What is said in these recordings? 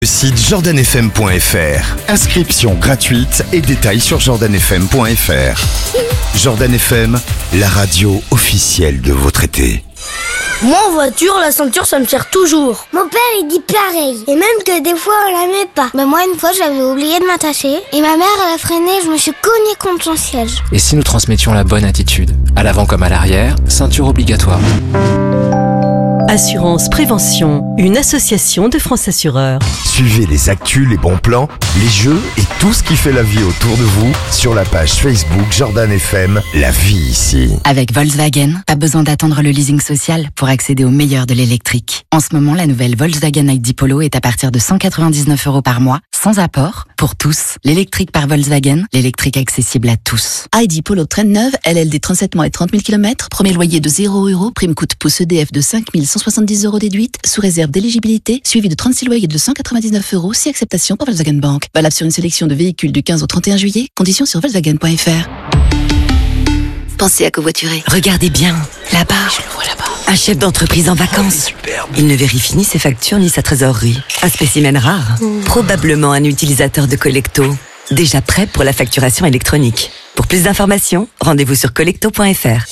Le site jordanfm.fr. Inscription gratuite et détails sur jordanfm.fr. Jordan FM, la radio officielle de votre été. Moi en voiture, la ceinture ça me sert toujours. Mon père il dit pareil. Et même que des fois on la met pas. Mais moi une fois j'avais oublié de m'attacher. Et ma mère elle a freiné, je me suis cognée contre son siège. Et si nous transmettions la bonne attitude, à l'avant comme à l'arrière, ceinture obligatoire. Assurance Prévention, une association de France Assureurs. Suivez les actus, les bons plans, les jeux et tout ce qui fait la vie autour de vous sur la page Facebook Jordan FM, la vie ici. Avec Volkswagen, pas besoin d'attendre le leasing social pour accéder au meilleur de l'électrique. En ce moment, la nouvelle Volkswagen ID Polo est à partir de 199 € par mois, sans apport, pour tous. L'électrique par Volkswagen, l'électrique accessible à tous. ID Polo traîne neuve, LLD 37 mois et 30 000 km, premier loyer de 0 €, prime coûte pouce EDF de 5 170 € déduite, sous réserve d'éligibilité, suivi de 36 loyers de 199 €, si acceptation par Volkswagen Bank. Valable sur une sélection de véhicules du 15 au 31 juillet, conditions sur volkswagen.fr. Pensez à covoiturer. Regardez bien, là-bas. Je le vois là-bas. Un chef d'entreprise en vacances. Il ne vérifie ni ses factures ni sa trésorerie. Un spécimen rare. Probablement un utilisateur de Collecto. Déjà prêt pour la facturation électronique. Pour plus d'informations, rendez-vous sur collecto.fr.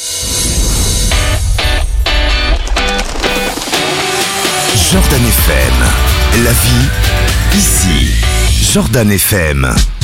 Jordan FM, la vie ici. Jordan FM.